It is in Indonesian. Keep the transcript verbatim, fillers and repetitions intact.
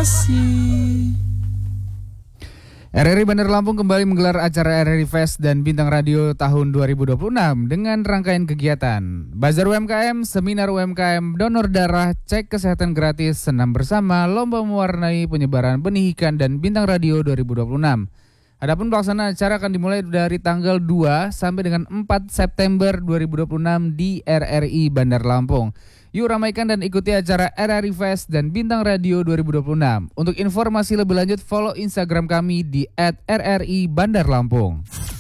kasih. R R I Bandar Lampung kembali menggelar acara R R I Fest dan Bintang Radio tahun dua ribu dua puluh enam dengan rangkaian kegiatan Bazar U M K M, Seminar U M K M, Donor Darah, Cek Kesehatan Gratis, Senam Bersama, Lomba Mewarnai Penyebaran Benih Ikan, dan Bintang Radio dua ribu dua puluh enam. Adapun pelaksanaan acara akan dimulai dari tanggal dua sampai dengan empat September dua ribu dua puluh enam di R R I Bandar Lampung. Yuk ramaikan dan ikuti acara R R I Fest dan Bintang Radio dua ribu dua puluh enam. Untuk informasi lebih lanjut follow Instagram kami di et r r i bandar lampung.